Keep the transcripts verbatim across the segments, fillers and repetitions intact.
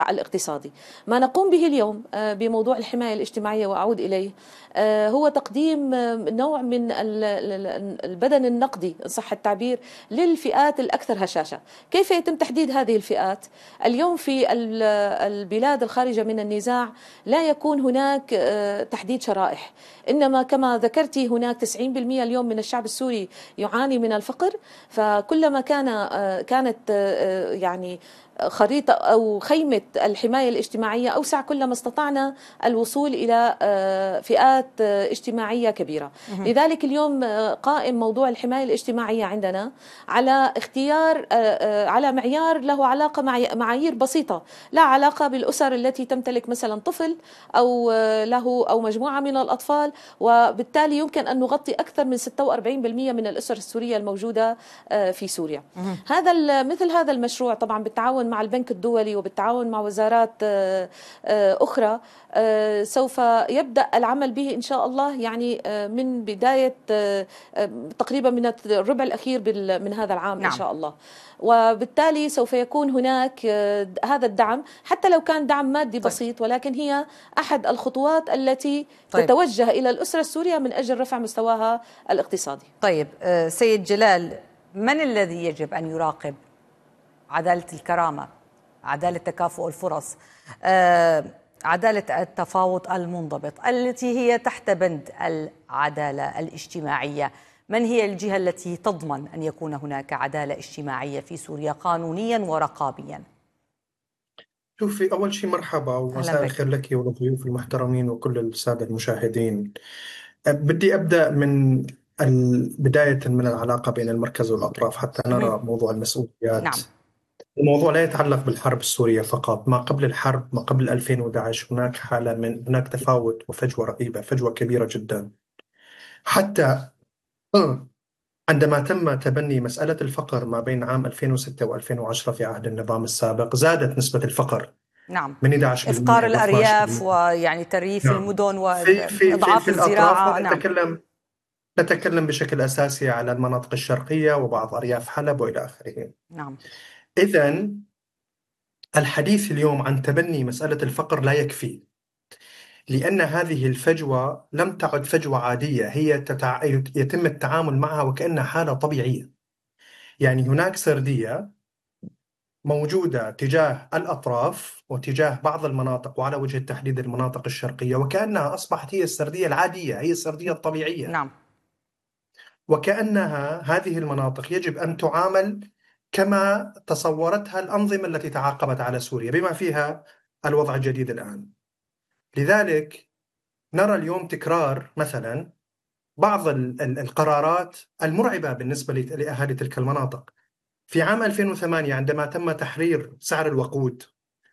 الاقتصادي. ما نقوم به اليوم بموضوع الحماية الاجتماعية وأعود إليه هو تقديم نوع من البدن النقدي إن صح التعبير للفئات الأكثر هشاشة. كيف يتم تحديد هذه الفئات؟ اليوم في البلاد الخارجة من النزاع لا يكون هناك تحديد شرائح، إنما كما ذكرتي هناك تسعين بالمئة اليوم من الشعب السوري يعاني من الفقر، فكلما كان كانت يعني خريطة أو خيمة الحماية الاجتماعية أوسع كلما استطعنا الوصول إلى فئات اجتماعية كبيرة. لذلك اليوم قائم موضوع الحماية الاجتماعية عندنا على اختيار على معيار له علاقة مع معايير بسيطة، لا علاقة بالأسر التي تمتلك مثلا طفل أو له أو مجموعة من الأطفال، وبالتالي يمكن أن نغطي أكثر من ستة وأربعين بالمئة من الأسر السورية الموجودة في سوريا. هذا مثل هذا المشروع طبعا بالتعاون مع البنك الدولي وبالتعاون مع وزارات أخرى سوف يبدأ العمل به إن شاء الله يعني من بداية تقريبا من الربع الأخير من هذا العام. نعم. إن شاء الله. وبالتالي سوف يكون هناك هذا الدعم حتى لو كان دعم مادي طيب. بسيط، ولكن هي أحد الخطوات التي طيب. تتوجه إلى الأسرة السورية من أجل رفع مستواها الاقتصادي. طيب سيد جلال، من الذي يجب أن يراقب عدالة الكرامة، عدالة تكافؤ الفرص، عدالة التفاوض المنضبط التي هي تحت بند العدالة الاجتماعية؟ من هي الجهة التي تضمن أن يكون هناك عدالة اجتماعية في سوريا قانونيا ورقابيا؟ شوفي، أول شيء مرحبا ومساء الخير لك وللضيوف المحترمين وكل السادة المشاهدين. بدي أبدأ من بداية من العلاقة بين المركز والأطراف حتى نرى موضوع المسؤوليات. نعم. الموضوع لا يتعلق بالحرب السورية فقط. ما قبل الحرب، ما قبل ألفين وأحد عشر، هناك حالة من هناك تفاوت وفجوة رهيبة، فجوة كبيرة جدا. حتى عندما تم تبني مسألة الفقر ما بين عام ألفين وستة وألفين وعشرة في عهد النظام السابق، زادت نسبة الفقر. نعم. من إحدى عشر إفقار الأرياف ويعني تريف نعم. المدن وإضعاف الزراعة. نعم. نتكلم نتكلم بشكل أساسي على المناطق الشرقية وبعض أرياف حلب وإلى آخره. نعم. إذن الحديث اليوم عن تبني مسألة الفقر لا يكفي، لأن هذه الفجوة لم تعد فجوة عادية، هي تتع... يتم التعامل معها وكأنها حالة طبيعية. يعني هناك سردية موجودة تجاه الأطراف وتجاه بعض المناطق، وعلى وجه التحديد المناطق الشرقية، وكأنها أصبحت هي السردية العادية، هي السردية الطبيعية. نعم. وكأنها هذه المناطق يجب أن تعامل كما تصورتها الأنظمة التي تعاقبت على سوريا، بما فيها الوضع الجديد الآن. لذلك نرى اليوم تكرار مثلا بعض القرارات المرعبة بالنسبة لأهالي تلك المناطق. في عام ألفين وثمانية عندما تم تحرير سعر الوقود،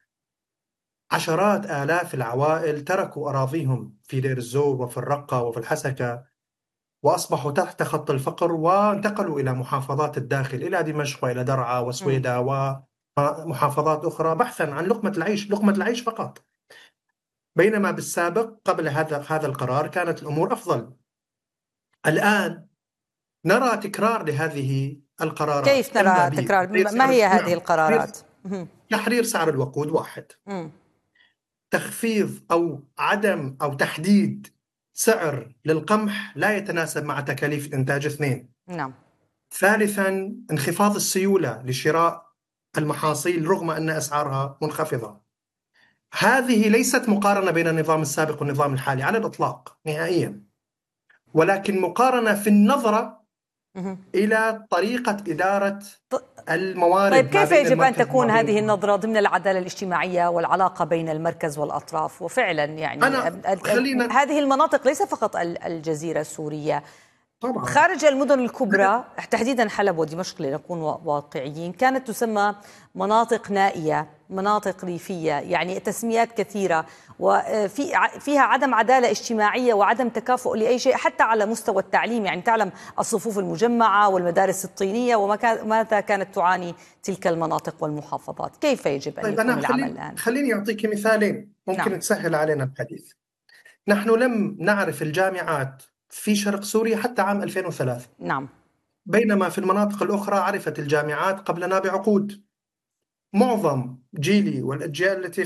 عشرات آلاف العوائل تركوا أراضيهم في دير الزور وفي الرقة وفي الحسكة، وأصبحوا تحت خط الفقر، وانتقلوا إلى محافظات الداخل، إلى دمشق وإلى درعا وسويدا ومحافظات أخرى بحثا عن لقمة العيش، لقمة العيش فقط. بينما بالسابق قبل هذا هذا القرار كانت الأمور أفضل. الآن نرى تكرار لهذه القرارات. كيف نرى تكرار؟ ما هي هذه القرارات؟ تحرير سعر الوقود واحد، م. تخفيض أو عدم أو تحديد سعر للقمح لا يتناسب مع تكاليف الإنتاج اثنين. نعم. ثالثا انخفاض السيولة لشراء المحاصيل رغم أن أسعارها منخفضة. هذه ليست مقارنة بين النظام السابق والنظام الحالي على الإطلاق نهائيا، ولكن مقارنة في النظرة إلى طريقة إدارة الموارد. طيب كيف يجب أن تكون هذه النظرة ضمن العدالة الاجتماعية والعلاقة بين المركز والأطراف؟ وفعلا يعني خلينا... هذه المناطق ليس فقط الجزيرة السورية طبعا. خارج المدن الكبرى تحديدا حلب ودمشق لنكون واقعيين كانت تسمى مناطق نائية، مناطق ريفية، يعني تسميات كثيرة، وفي فيها عدم عدالة اجتماعية وعدم تكافؤ لأي شيء حتى على مستوى التعليم. يعني تعلم الصفوف المجمعة والمدارس الطينية وماذا كانت تعاني تلك المناطق والمحافظات. كيف يجب أن طيب يكون أنا العمل خليني الآن؟ خليني أعطيك مثالين ممكن نعم. تسهل علينا الحديث. نحن لم نعرف الجامعات في شرق سوريا حتى عام ألفين وثلاثة. نعم. بينما في المناطق الأخرى عرفت الجامعات قبلنا بعقود. معظم جيلي والأجيال التي